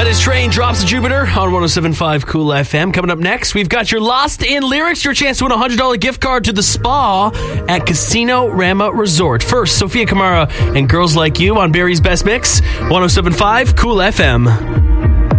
This Train drops to Jupiter on 107.5 Cool FM. Coming up next, we've got your Lost in Lyrics, your chance to win a $100 gift card to the spa at Casino Rama Resort. First, Sophia Kamara and Girls Like You on Barry's Best Mix, 107.5 Cool FM.